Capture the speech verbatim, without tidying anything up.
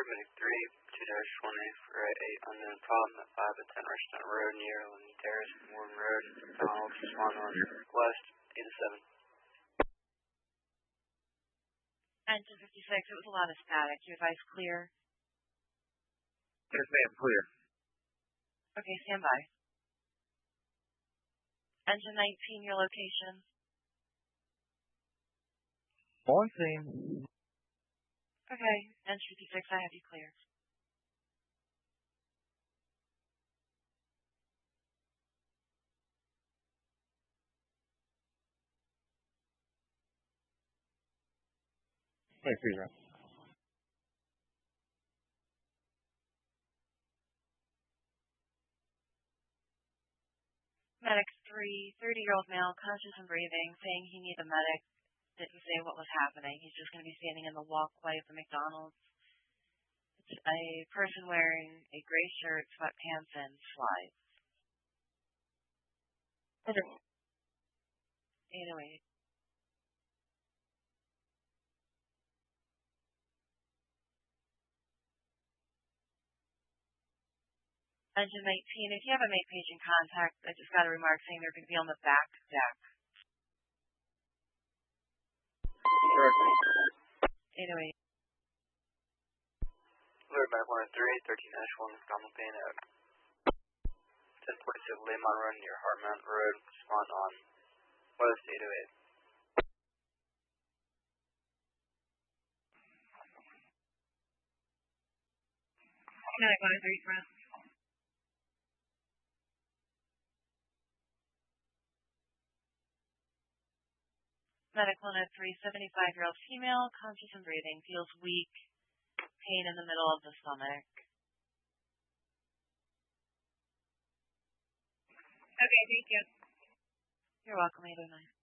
Medic three, two dash one eight for eight unknown problem at five at ten Rushton Road near Lynn Terrace, Morton Road, Donald, Swan on West, eight to seven. Engine fifty-six, it was a lot of static. Your advice clear? Yes, ma'am, clear. Okay, stand by. Engine nineteen, your location? On scene. Okay, Engine fifty-six, I have you clear. Thanks, Peter. Medic three, thirty-year-old male, conscious and breathing, saying he needs a medic. Didn't say what was happening. He's just going to be standing in the walkway of the McDonald's. It's a person wearing a gray shirt, sweatpants, and slides. Okay. eight oh eight. Engine nineteen, if you have a make patient contact, I just got a remark saying they're going to be on the back deck. eight oh eight. Alert Medic one oh three, thirteen dash one, common pain at ten forty-six Lemon Run near Hart Mountain Road, Swan on West, eight oh eight. Medic one oh three, front. Medic one oh three, seventy-five-year-old female, conscious and breathing, feels weak, pain in the middle of the stomach. Okay, thank you. You're welcome, eight oh nine.